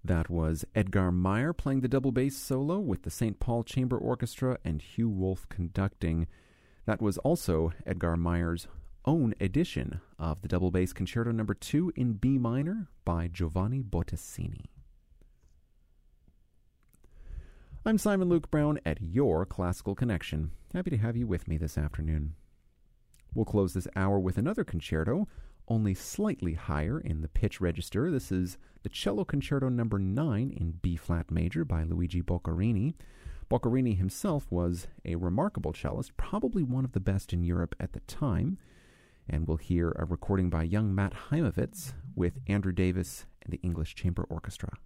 That was Edgar Meyer playing the double bass solo with the St. Paul Chamber Orchestra and Hugh Wolf conducting. That was also Edgar Meyer's own edition of the double bass Concerto No. 2 in B minor by Giovanni Bottesini. I'm Simon Luke Brown at your Classical Connection. Happy to have you with me this afternoon. We'll close this hour with another concerto, only slightly higher in the pitch register. This is the Cello Concerto No. 9 in B-flat major by Luigi Boccherini. Boccherini himself was a remarkable cellist, probably one of the best in Europe at the time, and we'll hear a recording by young Matt Heimovitz with Andrew Davis and the English Chamber Orchestra.